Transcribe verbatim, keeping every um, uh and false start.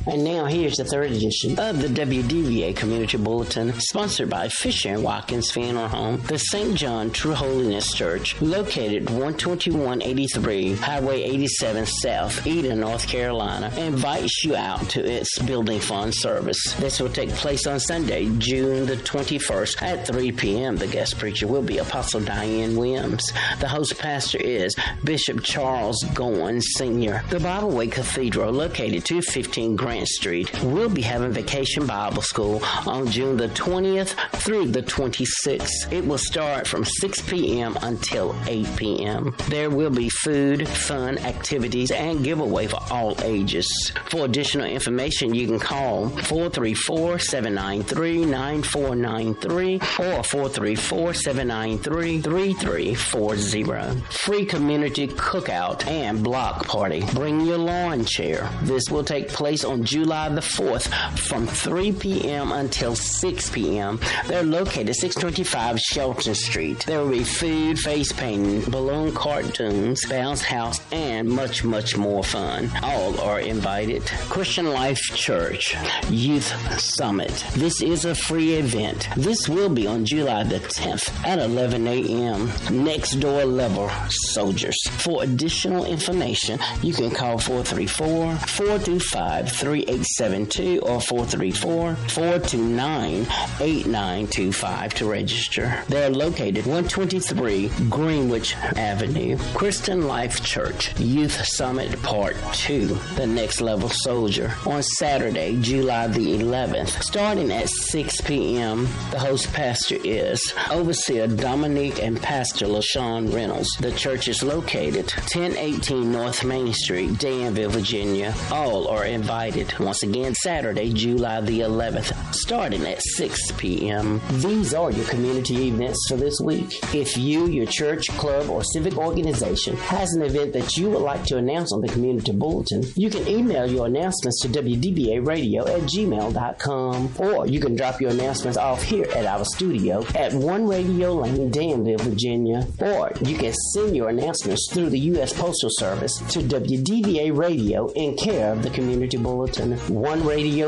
And now here's the third edition of the W D V A Community Bulletin, sponsored by Fisher and Watkins Funeral Home, the Saint John True Holiness Church, located one twenty-one eighty-three Highway eighty-seven South, Eden, North Carolina, invites you out to its Building Fund service. This will take place on Sunday, June the twenty-first at three p.m. The guest preacher will be Apostle Diane Williams. The host pastor is Bishop Charles Goins, Senior The Bible Way Cathedral, located two fifteen Grant Street, will be having Vacation Bible School on June the twentieth through the twenty-sixth. It will start from six p.m. until eight p.m. There will be food, fun, activities, and giveaway for all ages. For additional information, you can call four three four, seven nine three, nine four nine three or four three four, seven nine three, three three four zero. Free community cookout and block party. Bring your lawn chair. This will take place on July the fourth from three p.m. until six p.m. They're located six twenty-five Shelton Street. There will be food, face painting, balloon cartoons, bounce house, and much, much more fun. All are invited. Christian Life Church Youth Summit. This is a free event. This will be on July the tenth at eleven a.m. Next door level soldiers. For additional information, you can call four three four, four two five, three eight seven two or four three four, four two nine, eight nine two five to register. They're located one twenty-three Greenwich Avenue. Christian Life Church Youth Summit Part two, The Next Level Soldier, on Saturday, July the eleventh, starting at six p.m. The host pastor is Overseer Dominique and Pastor LaShawn Reynolds. The church is located ten eighteen North Main Street, Danville, Virginia. All are invited. Once again, Saturday, July the eleventh, starting at six p.m. These are your community events for this week. If you, your church, club, or civic organization has an event that you would like to announce on the Community Bulletin, you can email your announcements to w d b a radio at gmail dot com, or you can drop your announcements off here at our studio at One Radio Lane, Danville, Virginia, or you can send your announcements through the U S Postal Service to W D V A Radio in care of the Community Bulletin. One Radio